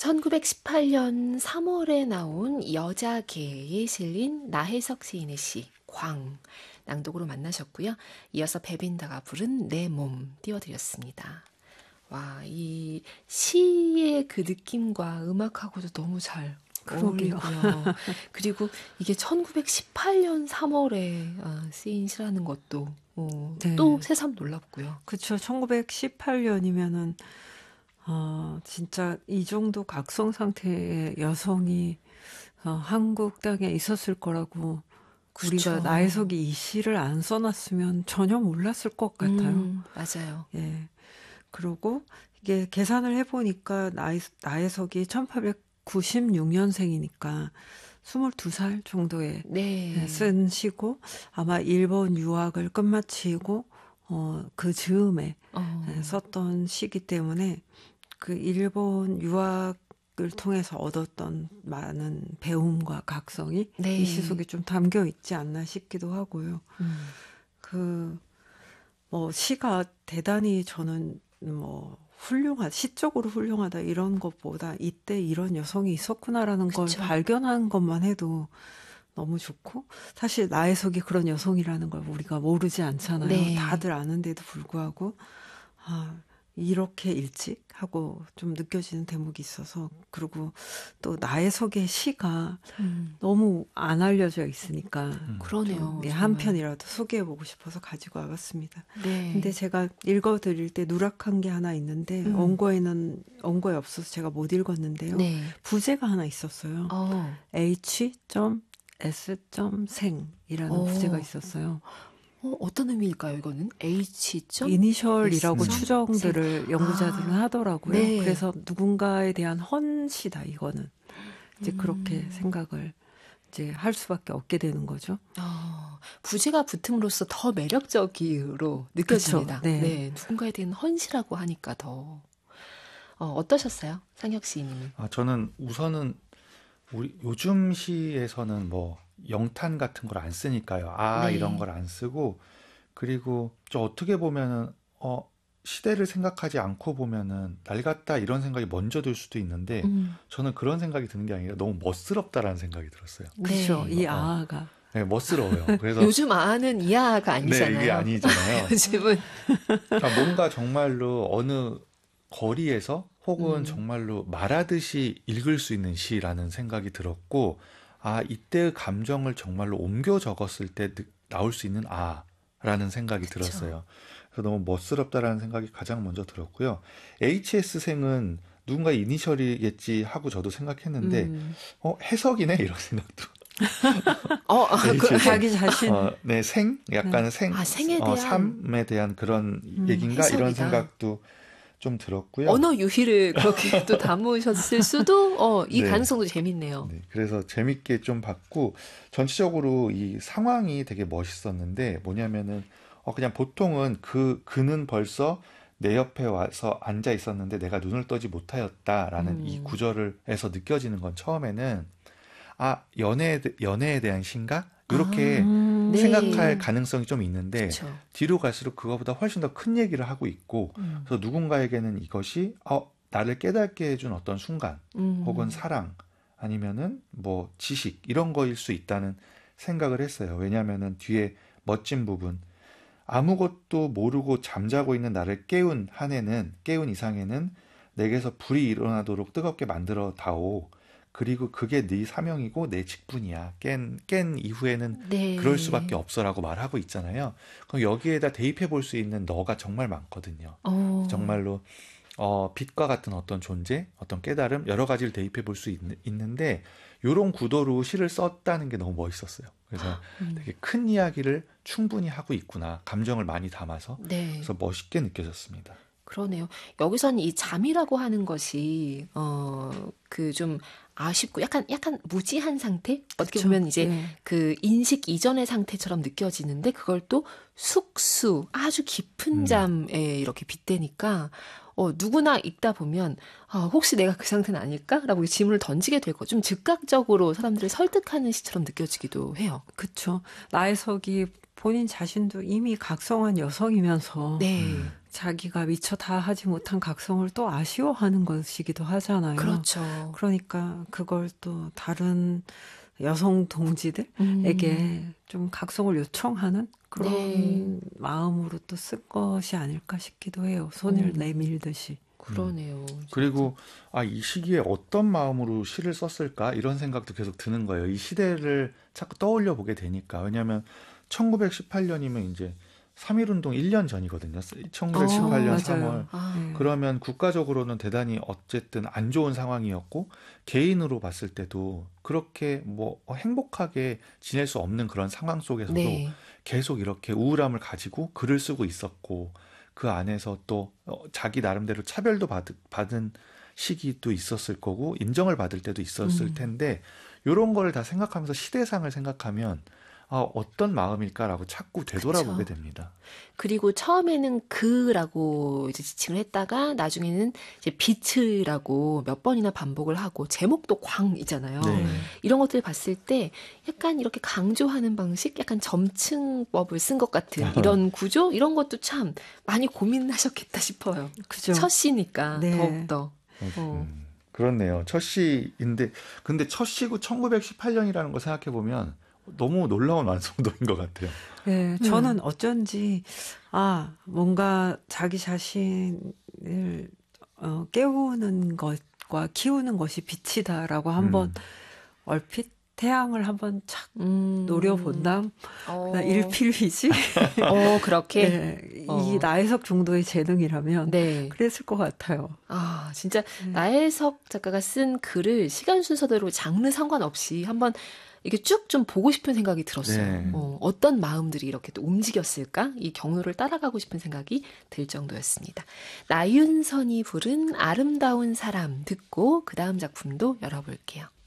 1918년 3월에 나온 여자개에 실린 나혜석 시인의 시 광 낭독으로 만나셨고요. 이어서 베빈다가 부른 내 몸 띄워드렸습니다. 와, 이 시의 그 느낌과 음악하고도 너무 잘 어울리고요. 그리고 이게 1918년 3월에 쓰인 시라는 것도 네. 또 새삼 놀랍고요. 그렇죠. 1918년이면은 진짜 이 정도 각성 상태의 여성이 한국 땅에 있었을 거라고 그쵸. 우리가 나혜석이 이 시를 안 써놨으면 전혀 몰랐을 것 같아요. 맞아요. 예. 그리고 이게 계산을 해보니까 나혜석이 1896년생이니까 22살 정도에 네. 쓴 시고 아마 일본 유학을 끝마치고 그 즈음에 썼던 시기 때문에 그 일본 유학을 통해서 얻었던 많은 배움과 각성이 네. 이 시 속에 좀 담겨 있지 않나 싶기도 하고요. 시가 대단히 저는 시적으로 훌륭하다 이런 것보다 이때 이런 여성이 있었구나라는 걸 발견한 것만 해도 너무 좋고, 사실 나혜석이 그런 여성이라는 걸 우리가 모르지 않잖아요. 네. 다들 아는데도 불구하고 이렇게 일찍 하고 좀 느껴지는 대목이 있어서, 그리고 또 나혜석의 시가 너무 안 알려져 있으니까 그러네요. 한 편이라도 소개해보고 싶어서 가지고 와봤습니다. 네. 근데 제가 읽어드릴 때 누락한 게 하나 있는데 원고에 없어서 제가 못 읽었는데요. 네. 부제가 하나 있었어요. H.S.생이라는 부제가 있었어요. 어떤 의미일까요, 이거는? H. 이니셜이라고 S. 추정들을 연구자들은 하더라고요. 네. 그래서 누군가에 대한 헌시다, 이거는. 이제 그렇게 생각을 이제 할 수밖에 없게 되는 거죠. 부제가 붙음으로써 더 매력적으로 느껴집니다. 그쵸, 네. 네. 누군가에 대한 헌시라고 하니까 더. 어떠셨어요? 상혁 시인님은? 저는 우선은 우리 요즘 시에서는 영탄 같은 걸 안 쓰니까요. 네. 이런 걸 안 쓰고, 그리고 좀 어떻게 보면은 시대를 생각하지 않고 보면은 낡았다 이런 생각이 먼저 들 수도 있는데 저는 그런 생각이 드는 게 아니라 너무 멋스럽다라는 생각이 들었어요. 그렇죠. 네. 이 아아가. 네, 멋스러워요. 그래서 요즘 아는 이하가 아니잖아요. 네, 이게 아니잖아요. 요즘은 뭔가 정말로 어느 거리에서 혹은 정말로 말하듯이 읽을 수 있는 시라는 생각이 들었고, 이때의 감정을 정말로 옮겨 적었을 때 나올 수 있는 라는 생각이 들었어요. 그래서 너무 멋스럽다라는 생각이 가장 먼저 들었고요. HS생은 누군가의 이니셜이겠지 하고 저도 생각했는데, 해석이네? 이런 생각도. 자기 자신. 네, 약간 생에 대한. 삶에 대한 그런 얘기인가? 해석이다. 이런 생각도 좀 들었고요. 언어 유희를 그렇게 또 담으셨을 수도, 이 네. 가능성도 재밌네요. 네, 그래서 재밌게 좀 봤고, 전체적으로 이 상황이 되게 멋있었는데, 뭐냐면은, 그냥 보통은 그는 벌써 내 옆에 와서 앉아 있었는데 내가 눈을 떠지 못하였다라는 이 구절에서 느껴지는 건 처음에는, 연애에 대한 시인가? 이렇게 네. 생각할 가능성이 좀 있는데, 그쵸. 뒤로 갈수록 그거보다 훨씬 더 큰 얘기를 하고 있고, 그래서 누군가에게는 이것이 나를 깨닫게 해준 어떤 순간, 혹은 사랑, 아니면은 지식 이런 거일 수 있다는 생각을 했어요. 왜냐하면은 뒤에 멋진 부분, 아무것도 모르고 잠자고 있는 나를 깨운 이상에는 내게서 불이 일어나도록 뜨겁게 만들어 다오. 그리고 그게 네 사명이고 내 직분이야. 깬 이후에는 네. 그럴 수밖에 없어라고 말하고 있잖아요. 그럼 여기에다 대입해 볼 수 있는 너가 정말 많거든요. 정말로 빛과 같은 어떤 존재, 어떤 깨달음, 여러 가지를 대입해 볼 수 있는데, 요런 구도로 시를 썼다는 게 너무 멋있었어요. 그래서 되게 큰 이야기를 충분히 하고 있구나. 감정을 많이 담아서. 네. 그래서 멋있게 느껴졌습니다. 그러네요. 여기서는 이 잠이라고 하는 것이 좀 아쉽고 약간 무지한 상태? 어떻게 그쵸. 보면 이제 네. 그 인식 이전의 상태처럼 느껴지는데, 그걸 또 숙수, 아주 깊은 잠에 이렇게 빗대니까 누구나 읽다 보면 혹시 내가 그 상태는 아닐까라고 질문을 던지게 되고, 좀 즉각적으로 사람들을 설득하는 시처럼 느껴지기도 해요. 그렇죠. 나혜석이 본인 자신도 이미 각성한 여성이면서 네. 자기가 미처 다 하지 못한 각성을 또 아쉬워하는 것이기도 하잖아요. 그렇죠. 그러니까 그걸 또 다른 여성 동지들에게 좀 각성을 요청하는 그런 네. 마음으로 또 쓸 것이 아닐까 싶기도 해요. 손을 내밀듯이. 그러네요. 그리고 이 시기에 어떤 마음으로 시를 썼을까 이런 생각도 계속 드는 거예요. 이 시대를 자꾸 떠올려 보게 되니까. 왜냐하면 1918년이면 이제 3.1운동 1년 전이거든요. 1918년 3월. 그러면 국가적으로는 대단히 어쨌든 안 좋은 상황이었고 개인으로 봤을 때도 그렇게 뭐 행복하게 지낼 수 없는 그런 상황 속에서도 네. 계속 이렇게 우울함을 가지고 글을 쓰고 있었고 그 안에서 또 자기 나름대로 차별도 받은 시기도 있었을 거고 인정을 받을 때도 있었을 텐데 이런 거를 다 생각하면서 시대상을 생각하면 어떤 마음일까라고 자꾸 되돌아보게 됩니다. 그리고 처음에는 그라고 이제 지칭을 했다가 나중에는 이제 빛이라고 몇 번이나 반복을 하고 제목도 광이잖아요. 네. 이런 것들을 봤을 때 약간 이렇게 강조하는 방식, 약간 점층법을 쓴 것 같은 이런 구조 이런 것도 참 많이 고민하셨겠다 싶어요. 그죠. 첫 시니까 네. 더욱더. 그렇네요. 첫 시인데 근데 첫 시고 1918년이라는 거 생각해 보면 너무 놀라운 완성도인 것 같아요. 네, 저는 어쩐지 뭔가 자기 자신을 깨우는 것과 키우는 것이 빛이다라고 한번 얼핏 태양을 한번 착 노려본 다음 일필휘지. 그렇게 네, 이 나혜석 정도의 재능이라면 네. 그랬을 것 같아요. 진짜 나혜석 작가가 쓴 글을 시간 순서대로 장르 상관없이 한번 이게 쭉 좀 보고 싶은 생각이 들었어요. 네. 어떤 마음들이 이렇게 또 움직였을까? 이 경로를 따라가고 싶은 생각이 들 정도였습니다. 나윤선이 부른 아름다운 사람 듣고 그 다음 작품도 열어볼게요.